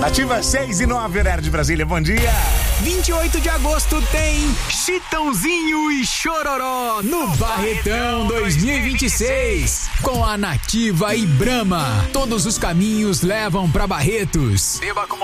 Ativa 6:09, horário de Brasília, bom dia. 28 de agosto tem Chitãozinho e Chororó no Barretão 2026. Com a Nativa e Brahma. Todos os caminhos levam pra Barretos. Beba com